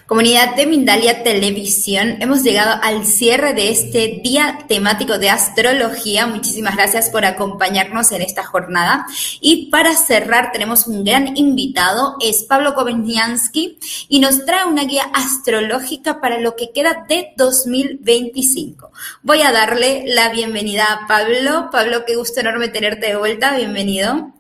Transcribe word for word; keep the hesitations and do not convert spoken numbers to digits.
Comunidad de Mindalia Televisión, hemos llegado al cierre de este día temático de astrología. Muchísimas gracias por acompañarnos en esta jornada. Y para cerrar tenemos un gran invitado, es Pablo Koveniansky, y nos trae una guía astrológica para lo que queda de dos mil veinticinco. Voy a darle la bienvenida a Pablo. Pablo, qué gusto enorme tenerte de vuelta. Bienvenido.